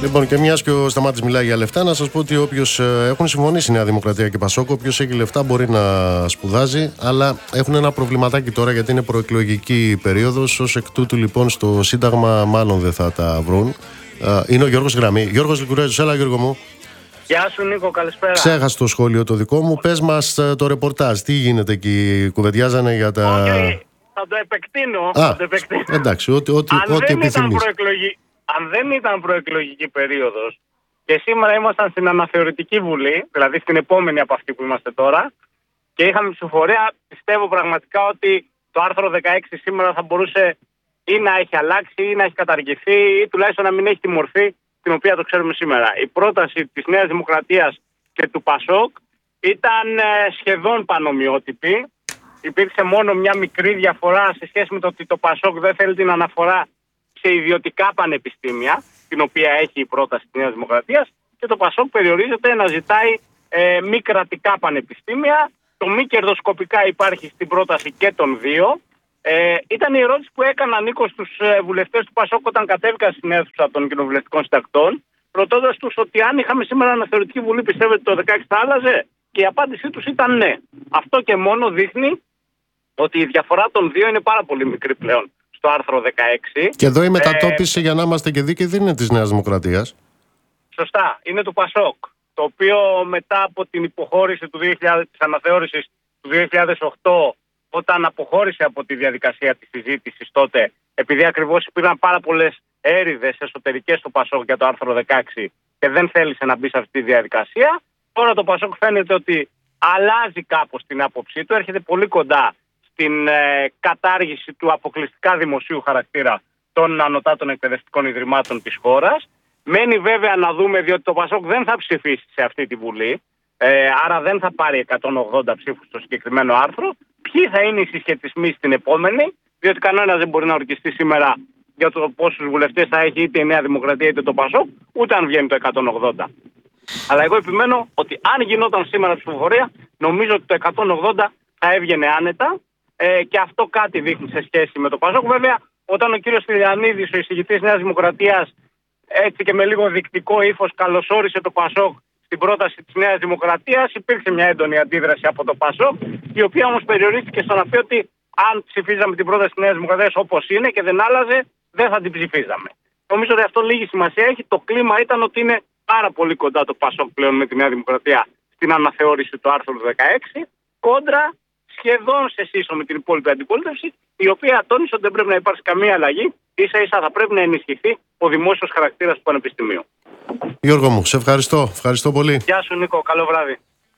Λοιπόν, και μιας και ο Σταμάτης μιλάει για λεφτά, να σας πω ότι όποιος έχουν συμφωνήσει η Νέα Δημοκρατία και Πασόκ, όποιος έχει λεφτά μπορεί να σπουδάζει, αλλά έχουν ένα προβληματάκι τώρα γιατί είναι προεκλογική περίοδος. Ως εκ τούτου, λοιπόν, στο Σύνταγμα μάλλον δεν θα τα βρουν. Είναι ο Γιώργος γραμμή. Γιώργος Λικουρέζος, έλα Γιώργο μου. Γεια σου Νίκο, καλησπέρα. Ξέχασε το σχόλιο το δικό μου. Πες μας το ρεπορτάζ. Τι γίνεται εκεί, κουβεντιάζανε για τα... Θα το επεκτείνω. Εντάξει, ό,τι επιθυμείς. Αν δεν ήταν προεκλογική περίοδος και σήμερα ήμασταν στην αναθεωρητική βουλή, δηλαδή στην επόμενη από αυτή που είμαστε τώρα, και είχαμε ψηφοφορία, πιστεύω πραγματικά ότι το άρθρο 16 σήμερα θα μπορούσε ή να έχει αλλάξει ή να έχει καταργηθεί ή τουλάχιστον να μην έχει τη μορφή την οποία το ξέρουμε σήμερα. Η πρόταση της Νέας Δημοκρατίας και του Πασόκ ήταν σχεδόν πανομοιότυπη. Υπήρξε μόνο μια μικρή διαφορά σε σχέση με το ότι το Πασόκ δεν θέλει την αναφορά σε ιδιωτικά πανεπιστήμια, την οποία έχει η πρόταση της Νέας Δημοκρατίας, και το Πασόκ περιορίζεται να ζητάει μη κρατικά πανεπιστήμια. Το μη κερδοσκοπικά υπάρχει στην πρόταση και των δύο. Ήταν η ερώτηση που έκανα, Νίκο, στους βουλευτές του Πασόκ όταν κατέβηκαν στην αίθουσα των κοινοβουλευτικών συντακτών, ρωτώντας τους ότι αν είχαμε σήμερα αναθεωρητική βουλή, πιστεύετε το 2016 θα άλλαζε? Και η απάντησή τους ήταν ναι. Αυτό και μόνο δείχνει ότι η διαφορά των δύο είναι πάρα πολύ μικρή πλέον στο άρθρο 16. Και εδώ η μετατόπιση, για να είμαστε και δίκαιοι, δεν είναι της Νέας Δημοκρατίας. Σωστά, είναι του Πασόκ, το οποίο μετά από την υποχώρηση της αναθεώρησης του 2008, όταν αποχώρησε από τη διαδικασία της συζήτησης τότε, επειδή ακριβώς υπήρχαν πάρα πολλές έρηδες εσωτερικές στο Πασόκ για το άρθρο 16 και δεν θέλησε να μπει σε αυτή τη διαδικασία, τώρα το Πασόκ φαίνεται ότι αλλάζει κάπως την άποψή του, έρχεται πολύ κοντά στην κατάργηση του αποκλειστικά δημοσίου χαρακτήρα των ανωτάτων εκπαιδευτικών ιδρυμάτων της χώρας. Μένει βέβαια να δούμε, διότι το Πασόκ δεν θα ψηφίσει σε αυτή τη Βουλή, άρα δεν θα πάρει 180 ψήφους στο συγκεκριμένο άρθρο. Ποιοι θα είναι οι συσχετισμοί στην επόμενη, διότι κανένας δεν μπορεί να ορκιστεί σήμερα για το πόσους βουλευτές θα έχει είτε η Νέα Δημοκρατία είτε το Πασόκ, ούτε αν βγαίνει το 180. Αλλά εγώ επιμένω ότι αν γινόταν σήμερα ψηφοφορία, νομίζω ότι το 180 θα έβγαινε άνετα. Και αυτό κάτι δείχνει σε σχέση με το Πασόκ. Βέβαια, όταν ο κύριος Τηλιανίδης, ο εισηγητής Νέας Δημοκρατίας, έτσι και με λίγο δεικτικό ύφος καλωσόρισε το Πασόκ στην πρόταση της Νέας Δημοκρατίας, υπήρξε μια έντονη αντίδραση από το Πασόκ, η οποία όμως περιορίστηκε στο να πει ότι αν ψηφίζαμε την πρόταση της Νέας Δημοκρατίας όπως είναι και δεν άλλαζε, δεν θα την ψηφίζαμε. Νομίζω ότι αυτό λίγη σημασία έχει. Το κλίμα ήταν ότι είναι πάρα πολύ κοντά το Πασόκ πλέον με τη Νέα Δημοκρατία στην αναθεώρηση του άρθρου 16, κόντρα σχεδόν σε σύσσωμη με την υπόλοιπη αντιπολίτευση, η οποία τόνισε ότι δεν πρέπει να υπάρξει καμία αλλαγή, ίσα-ίσα θα πρέπει να ενισχυθεί ο δημόσιος χαρακτήρας του Πανεπιστημίου. Γιώργο μου, σε ευχαριστώ. Ευχαριστώ πολύ. Γεια σου Νίκο, καλό βράδυ.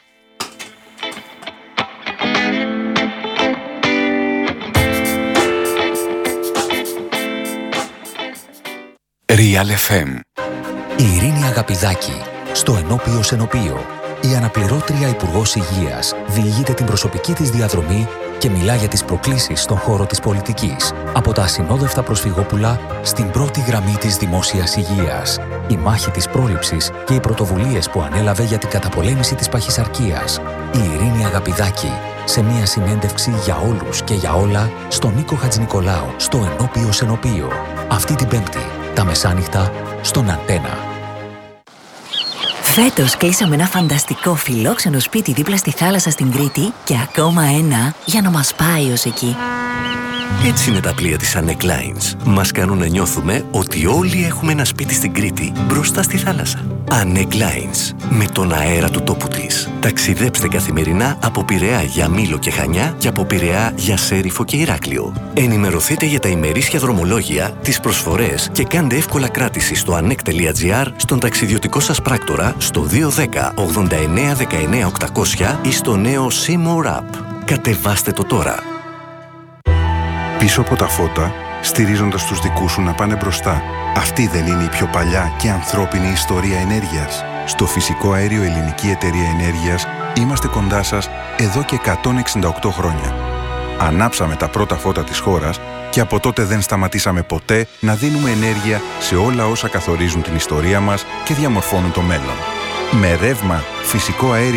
Real FM. Η Ειρήνη Αγαπηδάκη, στο Ενώπιο Σενοπείο. Η αναπληρώτρια Υπουργός Υγείας διηγείται την προσωπική της διαδρομή και μιλά για τις προκλήσεις στον χώρο της πολιτικής. Από τα ασυνόδευτα προσφυγόπουλα στην πρώτη γραμμή της δημόσιας υγείας. Η μάχη της πρόληψης και οι πρωτοβουλίες που ανέλαβε για την καταπολέμηση της παχυσαρκίας. Η Ειρήνη Αγαπηδάκη, σε μια συνέντευξη για όλους και για όλα, στον Νίκο Χατζηνικολάου, στο Ενώπιο Σενοπείο. Αυτή την Πέμπτη, τα μεσάνυχτα, στον Αντένα. Φέτος κλείσαμε ένα φανταστικό φιλόξενο σπίτι δίπλα στη θάλασσα στην Κρήτη και ακόμα ένα για να μας πάει ως εκεί. Έτσι είναι τα πλοία της Anec Lines. Μας κάνουν να νιώθουμε ότι όλοι έχουμε ένα σπίτι στην Κρήτη, μπροστά στη θάλασσα. Anec Lines, με τον αέρα του τόπου της. Ταξιδέψτε καθημερινά από Πειραιά για Μήλο και Χανιά και από Πειραιά για Σέριφο και Ηράκλειο. Ενημερωθείτε για τα ημερήσια δρομολόγια, τις προσφορές και κάντε εύκολα κράτηση στο anec.gr, στον ταξιδιωτικό σας πράκτορα, στο 210 89 19 800 ή στο νέο C-More App. Κατεβάστε το τώρα. Πίσω από τα φώτα, στηρίζοντας τους δικούς σου να πάνε μπροστά. Αυτή δεν είναι η πιο παλιά και ανθρώπινη ιστορία ενέργειας? Στο Φυσικό Αέριο Ελληνική Εταιρεία Ενέργειας είμαστε κοντά σας εδώ και 168 χρόνια. Ανάψαμε τα πρώτα φώτα της χώρας και από τότε δεν σταματήσαμε ποτέ να δίνουμε ενέργεια σε όλα όσα καθορίζουν την ιστορία μας και διαμορφώνουν το μέλλον. Με ρεύμα, φυσικό αέριο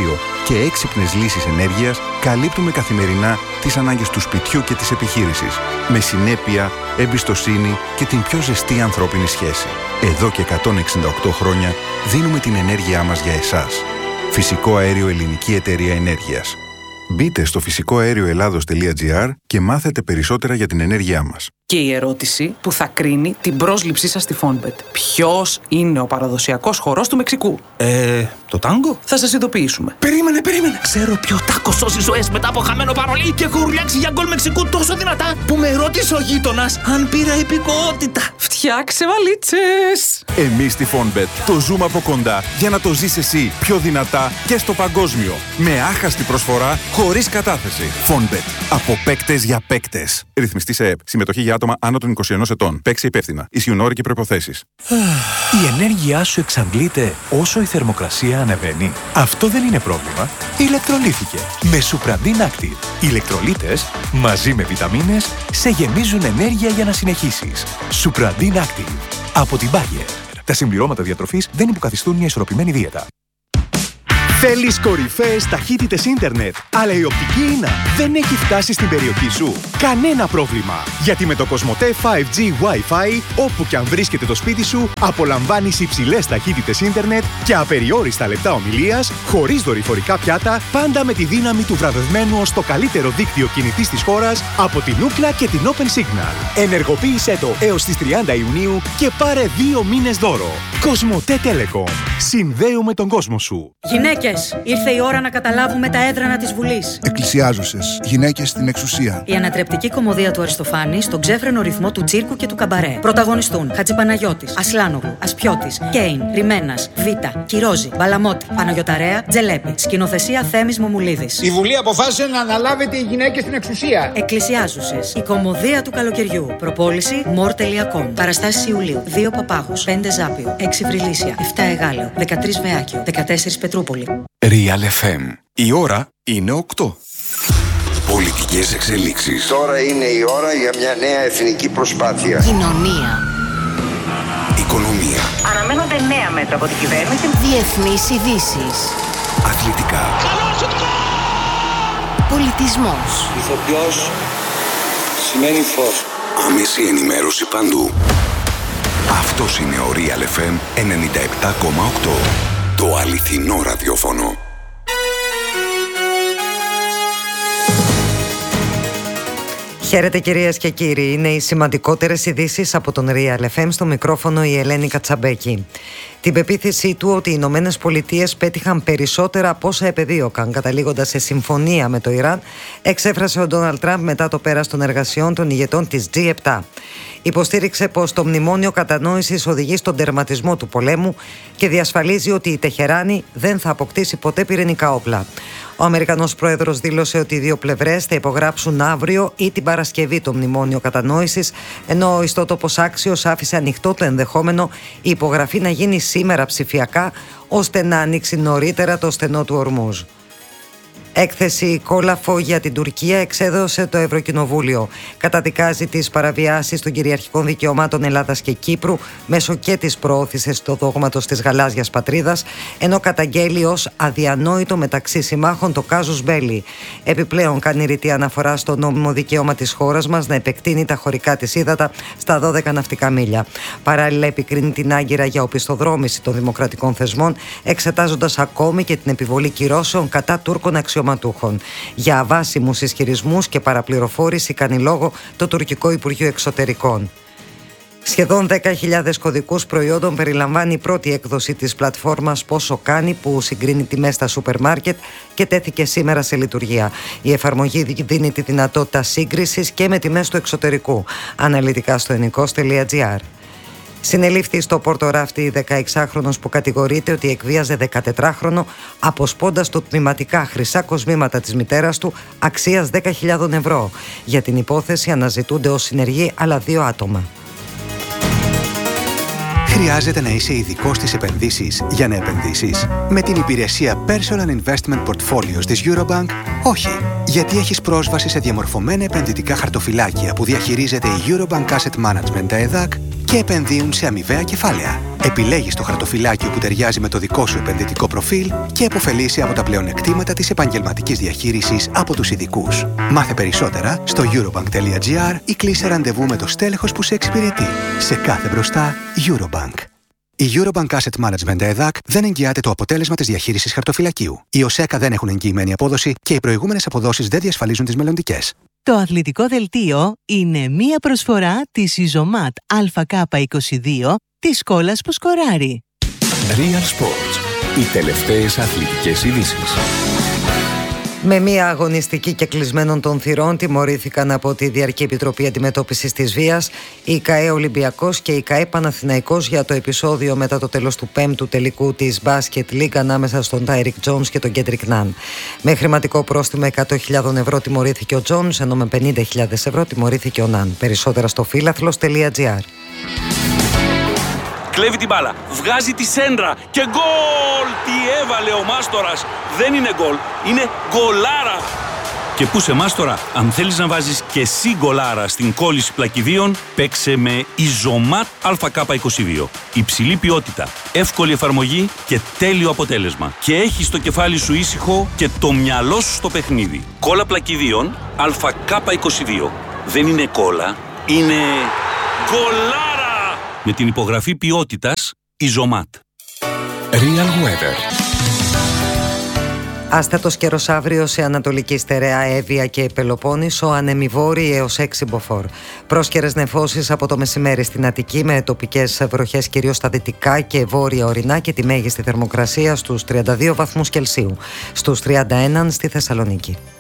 και έξυπνες λύσεις ενέργειας καλύπτουμε καθημερινά τις ανάγκες του σπιτιού και της επιχείρησης, με συνέπεια, εμπιστοσύνη και την πιο ζεστή ανθρώπινη σχέση. Εδώ και 168 χρόνια δίνουμε την ενέργειά μας για εσάς. Φυσικό αέριο Ελληνική Εταιρεία Ενέργειας. Μπείτε στο φυσικοαέρioελλάδος.gr και μάθετε περισσότερα για την ενέργειά μας. Και η ερώτηση που θα κρίνει την πρόσληψή σας στη Fonbet. Ποιος είναι ο παραδοσιακός χορός του Μεξικού? Το τάγκο? Θα σας ειδοποιήσουμε. Περίμενε! Ξέρω ποιο τάκο σώζει ζωές μετά από χαμένο παρολί και έχω ουρλιάξει για γκολ Μεξικού τόσο δυνατά που με ρώτησε ο γείτονας αν πήρα υπηκοότητα. Φτιάξε βαλίτσες! Εμείς στη Fonbet το ζούμε από κοντά για να το ζεις εσύ πιο δυνατά και στο παγκόσμιο. Με άχαστη προσφορά, χωρίς κατάθεση. Fonbet. Από παίκτες για παίκτες. Ρυθμιστή σε ΕΠ. Συμμετοχή για άτομα άνω των 21 ετών. Παίξε υπεύθυνα. Ισχύουν όροι και προϋποθέσεις. Η ενέργειά σου εξαντλείται όσο η θερμοκρασία ανεβαίνει. Αυτό δεν είναι πρόβλημα. Ηλεκτρολύθηκε με Supradin Active. Οι ηλεκτρολίτες μαζί με βιταμίνες σε γεμίζουν ενέργεια για να συνεχίσεις. Supradin Active από την Bayer. Τα συμπληρώματα διατροφής δεν υποκαθιστούν μια ισορροπημένη δίαιτα. Θέλεις κορυφαίες ταχύτητες ίντερνετ, αλλά η οπτική ίνα δεν έχει φτάσει στην περιοχή σου? Κανένα πρόβλημα! Γιατί με το Κοσμοτέ 5G Wi-Fi, όπου και αν βρίσκεται το σπίτι σου, απολαμβάνεις υψηλές ταχύτητες ίντερνετ και απεριόριστα λεπτά ομιλίας, χωρίς δορυφορικά πιάτα, πάντα με τη δύναμη του βραβευμένου ως το καλύτερο δίκτυο κινητής της χώρας από την Ookla και την Open Signal. Ενεργοποίησέ το έως τις 30 Ιουνίου και πάρε 2 μήνες δώρο. Κοσμοτέ Telecom. Συνδέουμε τον κόσμο σου. Γυναίκες, ήρθε η ώρα να καταλάβουμε τα έδρανα της Βουλής. Εκκλησιάζουσες, γυναίκες στην εξουσία. Η ανατρεπτική κωμωδία του Αριστοφάνη στον ξέφρενο ρυθμό του τσίρκου και του καμπαρέ. Πρωταγωνιστούν Χατζηπαναγιώτης, Ασλάνογλου, Ασπιώτης, Κέιν, Ριμένας, Βίτα, Κυρόζη, Μπαλαμότη, Παναγιωταρέα, Τζελέπη. Σκηνοθεσία Θέμης Μομουλίδης. Η Βουλή αποφάσισε να αναλάβετε οι γυναίκες στην εξουσία. Εκκλησιάζουσες, η κωμωδία του καλοκαιριού. Προπόληση more.com. Παραστάσεις Ιουλίου. 2 Παπάγος, 5 Ζάπιο, 6 Βρυλίσια, 7 Εγάλεο, 13 Βεάκιο, 14 Πετρούπολη. Real FM. Η ώρα είναι 8. Πολιτικές εξελίξεις. Τώρα είναι η ώρα για μια νέα εθνική προσπάθεια. Κοινωνία. Οικονομία. Αναμένονται νέα μέτρα από την κυβέρνηση. Διεθνείς ειδήσεις. Αθλητικά. Πολιτισμός. Ηθοποιός σημαίνει φως. Άμεση ενημέρωση παντού. Αυτός είναι ο Real FM 97,8. Το αληθινό ραδιόφωνο. Χαίρετε κυρίες και κύριοι, είναι οι σημαντικότερες ειδήσεις από τον Real FM, στο μικρόφωνο η Ελένη Κατσαμπέκη. Την πεποίθησή του ότι οι Ηνωμένες Πολιτείες πέτυχαν περισσότερα από όσα επεδίωκαν, καταλήγοντας σε συμφωνία με το Ιράν, εξέφρασε ο Ντόναλντ Τραμπ μετά το πέρας των εργασιών των ηγετών της G7. Υποστήριξε πως το μνημόνιο κατανόησης οδηγεί στον τερματισμό του πολέμου και διασφαλίζει ότι η Τεχεράνη δεν θα αποκτήσει ποτέ πυρηνικά όπλα. Ο Αμερικανός πρόεδρος δήλωσε ότι οι δύο πλευρές θα υπογράψουν αύριο ή την Παρασκευή το μνημόνιο κατανόησης, ενώ ο ιστότοπος Άξιος άφησε ανοιχτό το ενδεχόμενο η υπογραφή να γίνει σήμερα ψηφιακά, ώστε να ανοίξει νωρίτερα το στενό του Ορμούζ. Έκθεση κόλαφο για την Τουρκία εξέδωσε το Ευρωκοινοβούλιο. Καταδικάζει τις παραβιάσεις των κυριαρχικών δικαιωμάτων Ελλάδας και Κύπρου μέσω και της προώθησης του δόγματος της γαλάζιας πατρίδας, ενώ καταγγέλει ως αδιανόητο μεταξύ συμμάχων το κάζους μπέλι. Επιπλέον κάνει ρητή αναφορά στο νόμιμο δικαίωμα της χώρας μας να επεκτείνει τα χωρικά της ύδατα στα 12 ναυτικά μίλια. Παράλληλα επικρίνει την άγκυρα για οπισθοδρόμηση των δημοκρατικών θεσμών, εξετάζοντας ακόμη και την επιβολή κυρώσεων κατά Τούρκων αξιωματούχων. Για αβάσιμους ισχυρισμούς και παραπληροφόρηση κάνει λόγο το τουρκικό Υπουργείο Εξωτερικών. Σχεδόν 10.000 κωδικούς προϊόντων περιλαμβάνει η πρώτη έκδοση της πλατφόρμας Πόσο Κάνει, που συγκρίνει τιμές στα σούπερ μάρκετ και τέθηκε σήμερα σε λειτουργία. Η εφαρμογή δίνει τη δυνατότητα σύγκρισης και με τιμές του εξωτερικού. Αναλυτικά στο ενικός.gr. Συνελήφθη στο Πόρτο Ράφτη 16χρονος που κατηγορείται ότι εκβίαζε 14χρονο αποσπώντας του τμηματικά χρυσά κοσμήματα της μητέρας του αξίας 10.000 ευρώ. Για την υπόθεση αναζητούνται ως συνεργοί άλλα 2 άτομα. Χρειάζεται να είσαι ειδικός στις επενδύσεις για να επενδύσεις? Με την υπηρεσία Personal Investment Portfolios της Eurobank, όχι. Γιατί έχεις πρόσβαση σε διαμορφωμένα επενδυτικά χαρτοφυλάκια που διαχειρίζεται η Eurobank Asset Management ΕΔΑΚ και επενδύουν σε αμοιβαία κεφάλαια. Επιλέγεις το χαρτοφυλάκιο που ταιριάζει με το δικό σου επενδυτικό προφίλ και επωφελείσαι από τα πλεονεκτήματα της επαγγελματικής διαχείρισης από τους ειδικούς. Μάθε περισσότερα στο eurobank.gr ή κλείσε ραντεβού με το στέλεχος που σε εξυπηρετεί. Σε κάθε μπροστά, Eurobank. Η Eurobank Asset Management EDAC δεν εγγυάται το αποτέλεσμα της διαχείρισης χαρτοφυλακίου. Οι ΟΣΕΚΑ δεν έχουν εγγυημένη απόδοση και οι προηγούμενες αποδόσεις δεν διασφαλίζουν τις μελλοντικές. Το αθλητικό δελτίο είναι μία προσφορά της Isomat ΑΚ22 της σκόλας που σκοράρει. Real Sports. Οι τελευταίες αθλητικές ειδήσεις. Με μία αγωνιστική και κλεισμένων των θυρών τιμωρήθηκαν από τη Διαρκή Επιτροπή Αντιμετώπισης της Βίας η ΚΑΕ Ολυμπιακός και η ΚΑΕ Παναθηναϊκός για το επεισόδιο μετά το τέλος του 5ου τελικού της Μπάσκετ League ανάμεσα στον Τάιρικ Τζόνς και τον Κέντρικ Ναν. Με χρηματικό πρόστιμο 100.000 ευρώ τιμωρήθηκε ο Τζόνς, ενώ με 50.000 ευρώ τιμωρήθηκε ο Ναν. Περισσότερα στο φύλαθλος.gr. Κλέβει την μπάλα, βγάζει τη σέντρα και γκολ! Τι έβαλε ο Μάστορας! Δεν είναι γκολ, είναι γκολάρα! Και πού σε Μάστορα, αν θέλεις να βάζεις και εσύ γκολάρα στην κόλληση πλακιδίων, παίξε με Isomat ΑΚ22. Υψηλή ποιότητα, εύκολη εφαρμογή και τέλειο αποτέλεσμα. Και έχεις το κεφάλι σου ήσυχο και το μυαλό σου στο παιχνίδι. Κόλλα πλακιδίων ΑΚ22. Δεν είναι κόλλα, είναι γκολάρα! Με την υπογραφή ποιότητας Isomat. Real Weather. Άστατος καιρός αύριο σε Ανατολική Στερεά, Εύβοια και Πελοπόννησο, ανεμιβόρη έως 6 μποφόρ. Πρόσκαιρες νεφώσεις από το μεσημέρι στην Αττική με τοπικές βροχές κυρίως στα δυτικά και βόρεια ορεινά και τη μέγιστη θερμοκρασία στους 32 βαθμούς Κελσίου, στους 31 στη Θεσσαλονίκη.